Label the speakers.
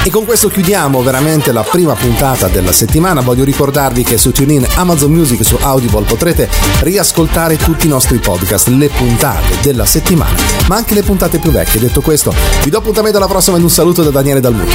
Speaker 1: E con questo chiudiamo veramente la prima puntata della settimana. Voglio ricordarvi che su TuneIn, Amazon Music, su Audible potrete riascoltare tutti i nostri podcast, le puntate della settimana, ma anche le puntate più vecchie. Detto questo, vi do appuntamento alla prossima ed un saluto da Daniele Dalmuto.